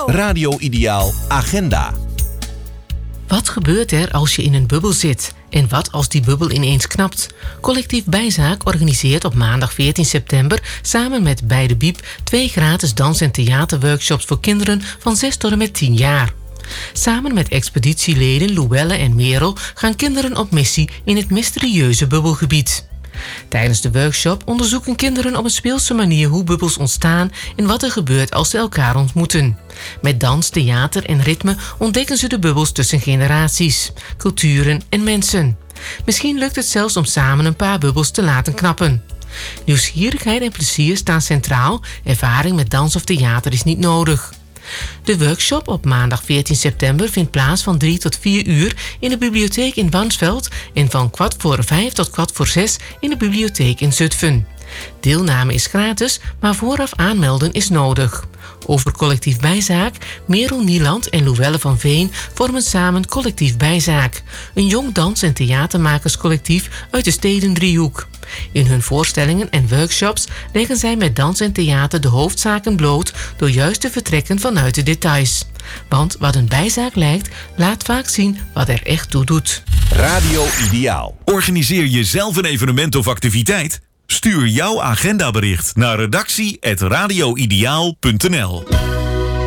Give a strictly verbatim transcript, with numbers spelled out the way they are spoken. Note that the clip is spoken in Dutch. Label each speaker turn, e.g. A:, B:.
A: Radio Ideaal Agenda.
B: Wat gebeurt er als je in een bubbel zit? En wat als die bubbel ineens knapt? Collectief Bijzaak organiseert op maandag veertien september samen met Bij de Biep twee gratis dans- en theaterworkshops voor kinderen van zes tot en met tien jaar. Samen met expeditieleden Louelle en Merel gaan kinderen op missie in het mysterieuze bubbelgebied. Tijdens de workshop onderzoeken kinderen op een speelse manier hoe bubbels ontstaan en wat er gebeurt als ze elkaar ontmoeten. Met dans, theater en ritme ontdekken ze de bubbels tussen generaties, culturen en mensen. Misschien lukt het zelfs om samen een paar bubbels te laten knappen. Nieuwsgierigheid en plezier staan centraal, ervaring met dans of theater is niet nodig. De workshop op maandag veertien september vindt plaats van drie tot vier uur in de bibliotheek in Warnsveld en van kwart voor vijf tot kwart voor zes in de bibliotheek in Zutphen. Deelname is gratis, maar vooraf aanmelden is nodig. Over Collectief Bijzaak, Merel Nieland en Louelle van Veen vormen samen Collectief Bijzaak, een jong dans- en theatermakerscollectief uit de Stedendriehoek. In hun voorstellingen en workshops leggen zij met dans en theater de hoofdzaken bloot door juist te vertrekken vanuit de details. Want wat een bijzaak lijkt, laat vaak zien wat er echt toe doet.
A: Radio Ideaal.
C: Organiseer je zelf een evenement of activiteit? Stuur jouw agendabericht naar redactie apenstaartje radioideaal punt n l.